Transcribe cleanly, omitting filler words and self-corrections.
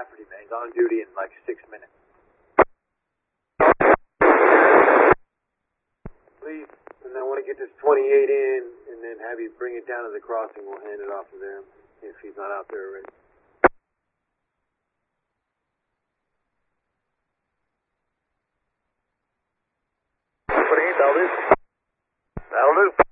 Lafferty, man. He's on duty in like 6 minutes. Please, and I want to get this 28 in, and then have you bring it down to the crossing. We'll hand it off to them if he's not out there already. 28, that'll do. That'll do.